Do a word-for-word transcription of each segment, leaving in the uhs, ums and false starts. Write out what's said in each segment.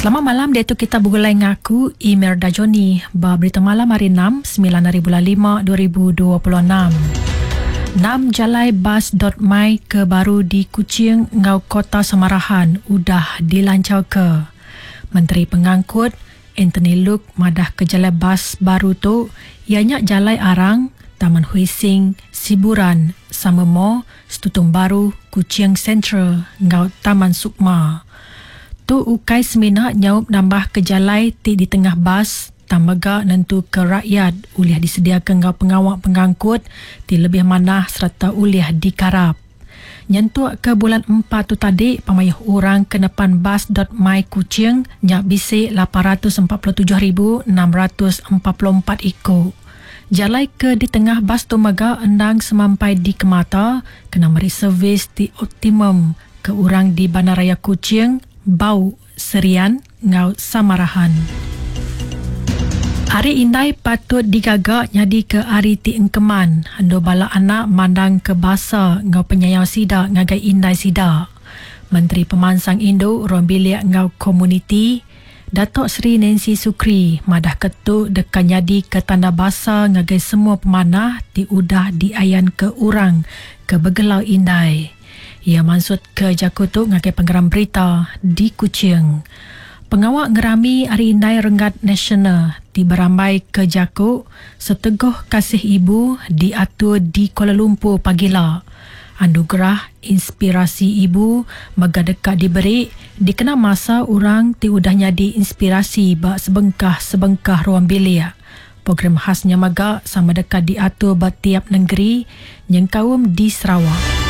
Selamat malam, dia tu kita bergulai ngaku Imelda Joni. Berita malam hari enam, sembilan hari bulan lima, dua ribu dua puluh enam. enam jalai bas dot my ke baru di Kuching ngau kota Samarahan udah dilancar ke. Menteri Pengangkut Anthony Loke madah ke jalai bas baru tu ianya jalai Arang, Taman Huising, Siburan, Samemo, Stutung Baru, Kuching Central ngau Taman Sukma. Tu ukai semina nyaup nambah ke jalai ti di tengah bas tamaga nentu ke rakyat uliah disediakan ngau pengawak pengangkut ti lebih manah serta uliah dikarap. Nyentuak ke bulan empat tu tadi pamayuh orang ke depan bas dot my Kuching nyak bisik lapan ratus empat puluh tujuh ribu enam ratus empat puluh empat ikut. Jalai ke di tengah bas tu maga endang semampai di Kemata kena meri servis di optimum ke orang di Bandaraya Kuching, Bau, Serian, ngau Samarahan. Hari indai patut digagak nyadi ke hari ti engkeman. Ando bala anak mandang ke basa ngau penyayang sida ngagai indai sida. Menteri Pemansang Indo Rombiliak ngau komuniti Datuk Seri Nancy Sukri madah ketuk dekan nyadi ke tanda basa ngagai semua pemanah ti udah diayan ke urang ke bergelau indai. Ia maksud ke Jakutu ngagai penggeram berita di Kuching. Pengawak ngerami hari indai Renggat Nasional di beramai ke Jakut seteguh kasih ibu diatur di Kuala Lumpur pagila. Anugerah inspirasi ibu maga dekat diberi dikena masa orang ti udah nyadi inspirasi bak sebengkah-sebengkah ruang bilik. Program khasnya maga sama dekat diatur bak tiap negeri yang kaum di Sarawak.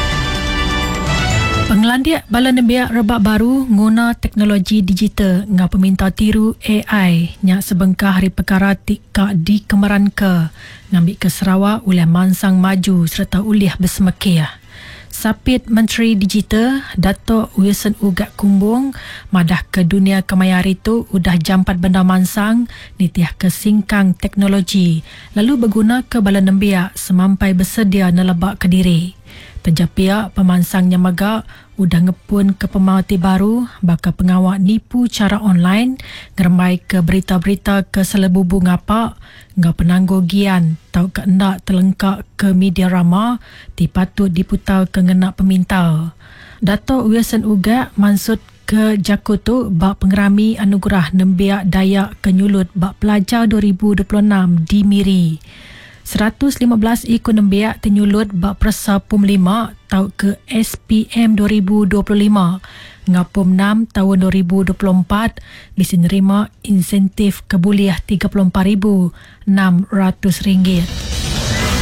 Pengelandiak bala nebiak rebak baru guna teknologi digital ngau peminta tiru A I nyak sebengkah hari perkara tika di Kemeran ke ngambil ke Sarawak oleh mansang maju serta uliah bersemekiah. Sapit Menteri Digital Datuk Wilson Ugat Kumbung madah ke dunia kemayari tu udah jampat benda mansang nitiah ke singkang teknologi lalu berguna ke bala nembiak semampai bersedia nelebak ke diri. Terjapiak pemansangnya maga udah ngepun ke pemauti baru baka pengawak nipu cara online ngeremai ke berita-berita ke selebubu ngapak ngau penanggo gian tau ke endak terlengkak ke media rama ti patut diputau ke ngenak peminta. Datuk Wilson Ugat maksud ke Jakutu bak pengerami anugerah nembiak Dayak Kenyulut bak pelajar dua ribu dua puluh enam di Miri. seratus lima belas ikut nembiak tenyulut bak persa Pum lima tau ke S P M dua ribu dua puluh lima ngau Pum enam tahun dua ribu dua puluh empat bisa nerima insentif kebuliah tiga puluh empat ribu enam ratus ringgit.